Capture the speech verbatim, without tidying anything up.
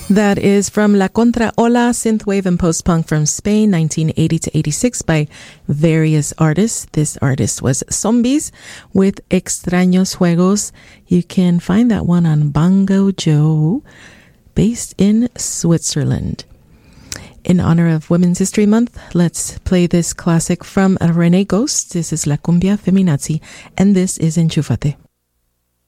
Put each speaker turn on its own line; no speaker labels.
That is from La Contraola, synthwave and post-punk from Spain, nineteen eighty to eighty-six, by various artists. This artist was Zombies with Extraños Juegos. You can find that one on Bongo Joe, based in Switzerland. In honor of Women's History Month, let's play this classic from René Ghost. This is La Cumbia Feminazi, and this is Enchúfate.